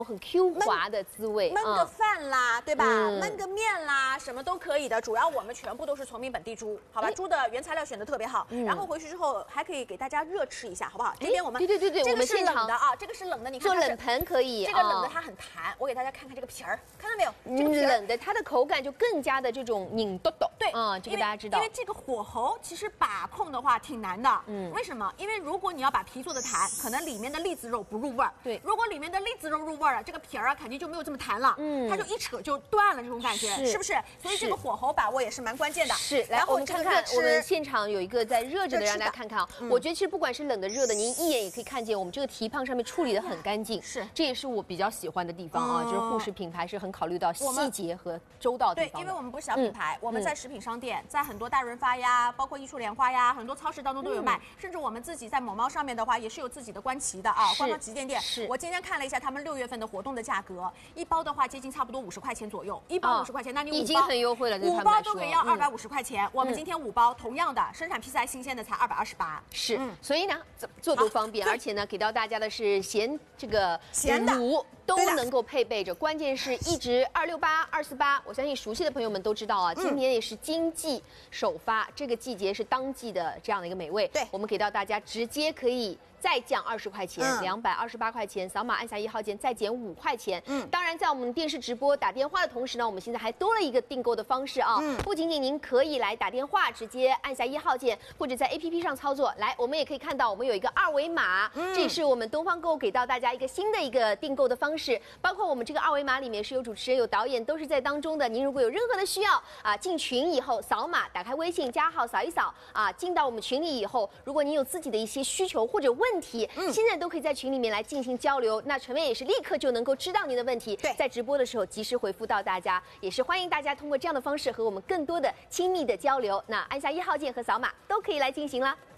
很 Q 滑的滋味， 焖个饭啦，对吧？焖个面啦，什么都可以的。主要我们全部都是崇明本地猪，好吧？猪的原材料选的特别好，然后回去之后还可以给大家热吃一下，好不好？这边我们对， 这个是冷的啊，这个是冷的，你看做冷盆可以。 这个冷的它很弹，我给大家看看这个皮儿，看到没有？这个皮冷的它的口感就更加的这种拧咚咚。 对， 这个大家知道。 因为这个火候其实把控的话挺难的，为什么？因为如果你要把皮做的弹，可能里面的栗子肉不入味儿。 对， 如果里面的栗子肉入味儿了，这个皮儿啊肯定就没有这么弹了，它就一扯就断了这种感觉，是不是？所以这个火候把握也是蛮关键的。 是，来我们看看，我们现场有一个在热着的，让大家看看啊。我觉得其实不管是冷的热的，您一眼也可以看见我们这个蹄膀上面处理的很干净， 是， 这也是我比较喜欢的地方啊，就是护食品牌是很考虑到细节和周到的地方。 对，因为我们不是小品牌，我们在食品商店，在很多大润发呀，包括益处莲花呀，很多超市当中都有卖，甚至我们自己在某猫上面的话，也是有自己的官旗的啊，官方旗舰店。是，我今天看了一下他们6月份的活动的价格，一包的话接近差不多50块钱左右，一包50块钱，那你5包已经很优惠了 ，5包都可以要250块钱。我们今天5包，同样的生产批次还新鲜的才228。 是，所以呢，做都方便，而且呢，给到大家的是咸的卤都能够配备着，关键是一直268、248，我相信熟悉的朋友们都知道啊，今年也是经济首发，这个季节是当季的这样的一个美味。对，我们给到大家直接可以再降20块钱，228块钱，扫码按下1号键再减5块钱。当然在我们电视直播打电话的同时呢，我们现在还多了一个订购的方式啊，不仅仅您可以来打电话直接按下1号键，或者在 APP 上操作。来，我们也可以看到我们有一个2维码，这也是我们东方购给到大家一个新的一个订购的方式，包括我们这个2维码里面是有主持人有导演都是在当中的。您如果有任何的需要啊，进群以后扫码打开微信加号扫一扫啊，进到我们群里以后，如果您有自己的一些需求或者问题，现在都可以在群里面来进行交流。那陈薇也是立刻就能够知道您的问题，在直播的时候及时回复到大家，也是欢迎大家通过这样的方式和我们更多的亲密的交流。那按下1号键和扫码都可以来进行了。